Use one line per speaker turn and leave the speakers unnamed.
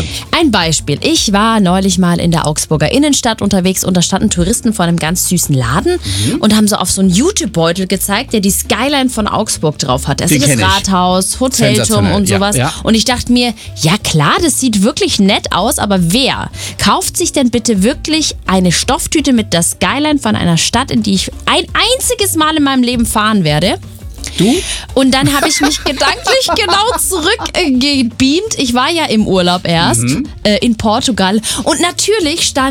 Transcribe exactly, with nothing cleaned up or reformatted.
stimmt.
Ein Beispiel. Ich war neulich mal in der Augsburger Innenstadt unterwegs und da standen Touristen vor einem ganz süßen Laden mhm. und haben so auf so einen Jutebeutel gezeigt, der die Skyline von Augsburg drauf hat. Also das Rathaus, Hotelturm und sowas. Ja, ja. Und ich dachte mir, ja klar, das sieht wirklich nett aus, aber wer kauft sich denn bitte wirklich eine Stofftüte mit der Skyline von einer Stadt, in die ich ein einziges Mal in meinem Leben fahren werde?
Du?
Und dann habe ich mich gedanklich genau zurückgebeamt. Ich war ja im Urlaub erst mhm. äh, in Portugal und natürlich stand